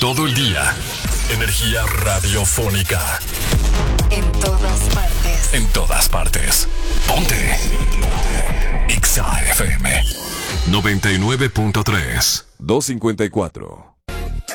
Todo el día. Energía radiofónica. En todas partes. En todas partes. Ponte. Exa FM 99.3. 254.